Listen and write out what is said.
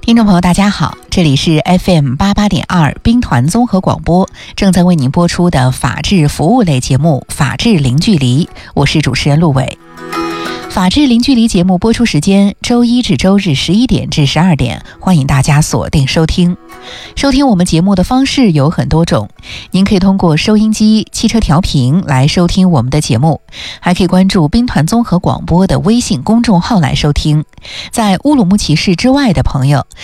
听众朋友大家好，这里是 FM88.2 兵团综合广播，正在为您播出的法治服务类节目《法治零距离》，我是主持人陆伟。法治零距离节目播出时间周一至周日11点至12点，欢迎大家锁定收听。收听我们节目的方式有很多种，您可以通过收音机、汽车调频来收听我们的节目，还可以关注兵团综合广播的微信公众号来收听。在乌鲁木齐市之外的朋友，